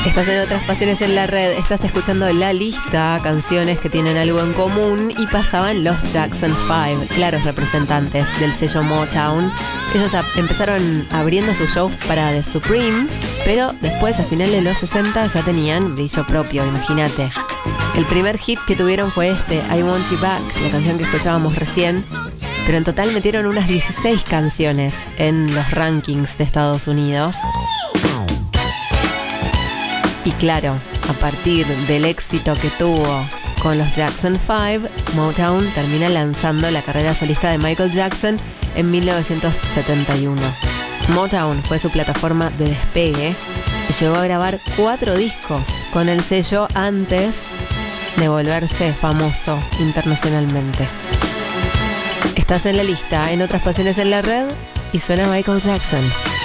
Estás en Otras Pasiones en la Red, estás escuchando la lista, canciones que tienen algo en común, y pasaban los Jackson 5, claros representantes del sello Motown. Ellos empezaron abriendo sus shows para The Supremes, pero después, a finales de los 60, ya tenían brillo propio, imagínate. El primer hit que tuvieron fue I Want You Back, la canción que escuchábamos recién, pero en total metieron unas 16 canciones en los rankings de Estados Unidos. Y claro, a partir del éxito que tuvo con los Jackson 5, Motown termina lanzando la carrera solista de Michael Jackson en 1971. Motown fue su plataforma de despegue y llegó a grabar 4 discos con el sello antes de volverse famoso internacionalmente. Estás en la lista, en Otras Pasiones en la Red, y suena Michael Jackson.